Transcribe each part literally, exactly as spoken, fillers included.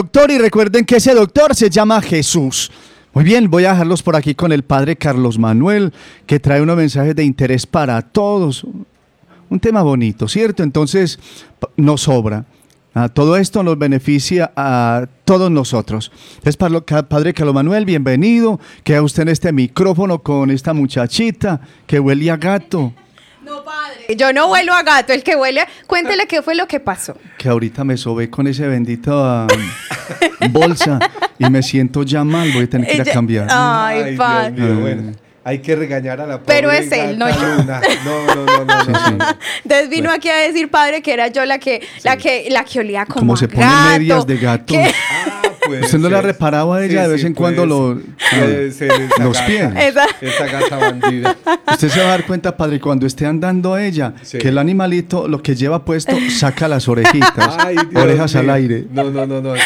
Doctor, y recuerden que ese doctor se llama Jesús. Muy bien, voy a dejarlos por aquí con el padre Carlos Manuel, que trae unos mensajes de interés para todos. Un tema bonito, ¿cierto? Entonces, nos sobra. Ah, todo esto nos beneficia a todos nosotros. Entonces, padre Carlos Manuel, bienvenido. Queda usted en este micrófono con esta muchachita que huele a gato. No, padre, yo no huelo a gato, el que huele... Cuéntele qué fue lo que pasó. Que ahorita me sobé con ese bendito um, bolsa y me siento ya mal, voy a tener que ir a cambiar. Ay, Ay, padre. Dios mío, bueno. Hay que regañar a la pobre Pero es él, no gata yo. Luna. No, no, no, no, Sí, no, sí. no. Entonces vino Bueno. aquí a decir, padre, que era yo la que, la que, la que olía como, Como a se pone gato, medias de gato. que- Ah, puede ¿Usted no le ha ser. reparado a ella de vez en cuando lo- puede ser esa los gata, pies? Esa- Esa gata bandida. Usted se va a dar cuenta, padre, cuando esté andando a ella, Sí. que el animalito, lo que lleva puesto, saca las orejitas, Ay, Dios orejas al mío. aire. No, no, no, no. Eso,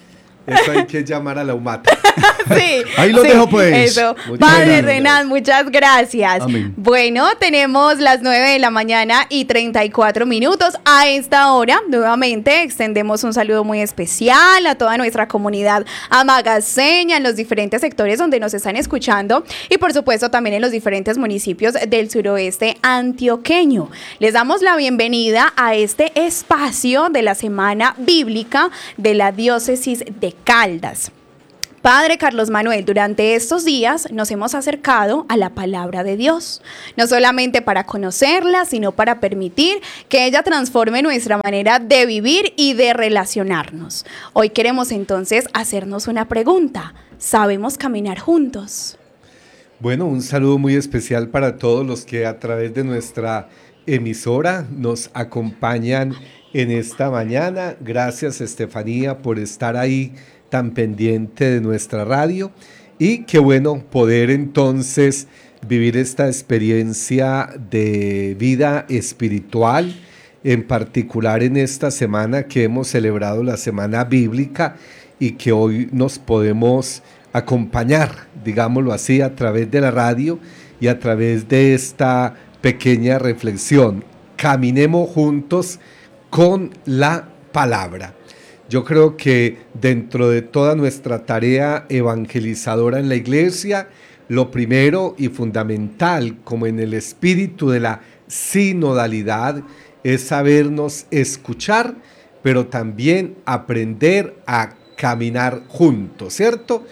eso hay que llamar a la humata. Sí, Ahí lo sí, dejo, pues. Eso. Muchas Padre gracias. Renan, muchas gracias. Amén. Bueno, tenemos las nueve de la mañana y treinta y cuatro minutos. A esta hora, nuevamente, extendemos un saludo muy especial a toda nuestra comunidad amagaseña en los diferentes sectores donde nos están escuchando y, por supuesto, también en los diferentes municipios del suroeste antioqueño. Les damos la bienvenida a este espacio de la Semana Bíblica de la Diócesis de Caldas. Padre Carlos Manuel, durante estos días nos hemos acercado a la palabra de Dios, no solamente para conocerla, sino para permitir que ella transforme nuestra manera de vivir y de relacionarnos. Hoy queremos entonces hacernos una pregunta: ¿sabemos caminar juntos? Bueno, un saludo muy especial para todos los que a través de nuestra emisora nos acompañan en esta mañana. Gracias, Estefanía, por estar ahí tan pendiente de nuestra radio, y qué bueno poder entonces vivir esta experiencia de vida espiritual, en particular en esta semana que hemos celebrado la Semana Bíblica y que hoy nos podemos acompañar, digámoslo así, a través de la radio y a través de esta pequeña reflexión. Caminemos juntos con la palabra. Yo creo que dentro de toda nuestra tarea evangelizadora en la iglesia, lo primero y fundamental, como en el espíritu de la sinodalidad, es sabernos escuchar, pero también aprender a caminar juntos, ¿cierto?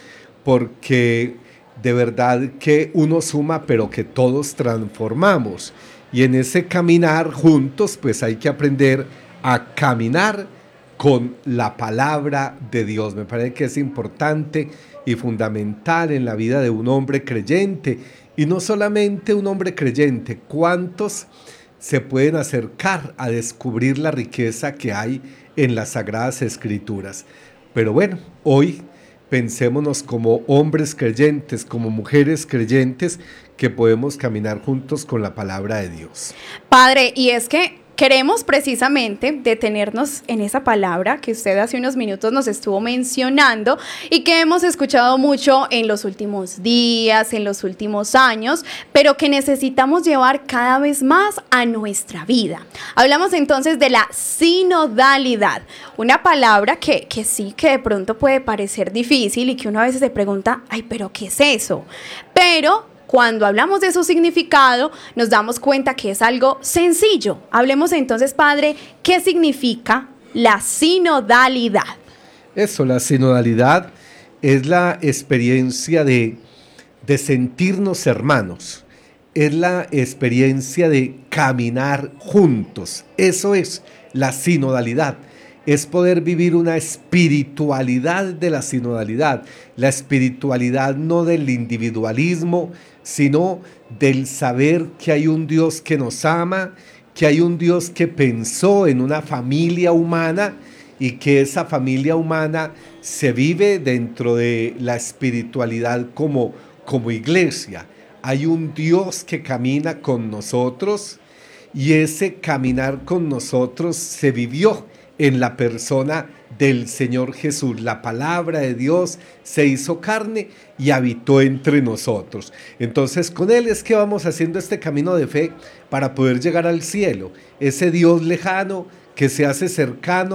Porque de verdad que uno suma, pero que todos transformamos. Y en ese caminar juntos, pues hay que aprender a caminar con la palabra de Dios. Me parece que es importante y fundamental en la vida de un hombre creyente, y no solamente un hombre creyente. ¿Cuántos se pueden acercar a descubrir la riqueza que hay en las Sagradas Escrituras? Pero bueno, hoy pensémonos como hombres creyentes, como mujeres creyentes, que podemos caminar juntos con la palabra de Dios. Padre, y es que queremos precisamente detenernos en esa palabra que usted hace unos minutos nos estuvo mencionando y que hemos escuchado mucho en los últimos días, en los últimos años, pero que necesitamos llevar cada vez más a nuestra vida. Hablamos entonces de la sinodalidad, una palabra que, que sí, que de pronto puede parecer difícil y que uno a veces se pregunta, ay, pero ¿qué es eso? Pero cuando hablamos de su significado, nos damos cuenta que es algo sencillo. Hablemos entonces, Padre, ¿qué significa la sinodalidad? Eso, la sinodalidad es la experiencia de, de sentirnos hermanos, es la experiencia de caminar juntos. Eso es la sinodalidad. Es poder vivir una espiritualidad de la sinodalidad, la espiritualidad no del individualismo, sino del saber que hay un Dios que nos ama, que hay un Dios que pensó en una familia humana y que esa familia humana se vive dentro de la espiritualidad como, como iglesia. Hay un Dios que camina con nosotros, y ese caminar con nosotros se vivió en la persona del Señor Jesús. La palabra de Dios se hizo carne y habitó entre nosotros. Entonces, con Él es que vamos haciendo este camino de fe para poder llegar al cielo. Ese Dios lejano que se hace cercano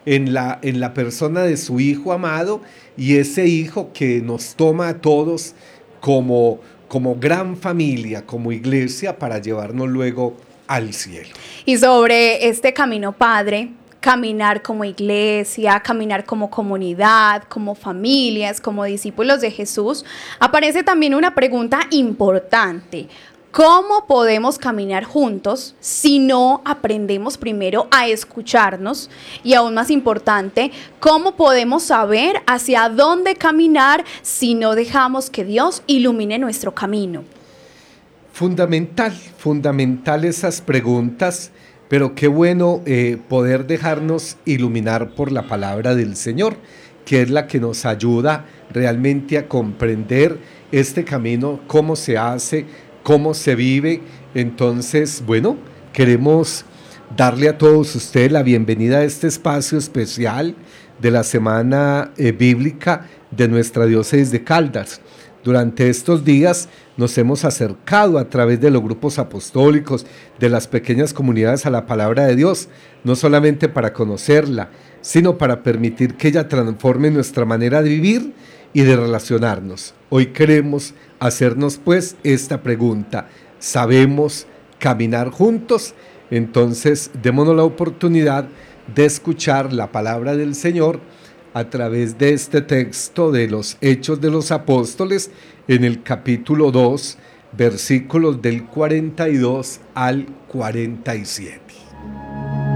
en la, en la persona de su Hijo amado, y ese Hijo que nos toma a todos como, como gran familia, como iglesia, para llevarnos luego al cielo. Y sobre este camino, Padre, caminar como iglesia, caminar como comunidad, como familias, como discípulos de Jesús, aparece también una pregunta importante. ¿Cómo podemos caminar juntos si no aprendemos primero a escucharnos? Y aún más importante, ¿cómo podemos saber hacia dónde caminar si no dejamos que Dios ilumine nuestro camino? Fundamental, fundamental esas preguntas, pero qué bueno eh, poder dejarnos iluminar por la palabra del Señor, que es la que nos ayuda realmente a comprender este camino, cómo se hace, cómo se vive. Entonces, bueno, queremos darle a todos ustedes la bienvenida a este espacio especial de la Semana eh, Bíblica de nuestra Diócesis de Caldas. Durante estos días nos hemos acercado a través de los grupos apostólicos, de las pequeñas comunidades, a la palabra de Dios, no solamente para conocerla, sino para permitir que ella transforme nuestra manera de vivir y de relacionarnos. Hoy queremos hacernos pues esta pregunta: ¿sabemos caminar juntos? Entonces démonos la oportunidad de escuchar la palabra del Señor a través de este texto de los Hechos de los Apóstoles, en el capítulo dos, versículos del cuarenta y dos al cuarenta y siete.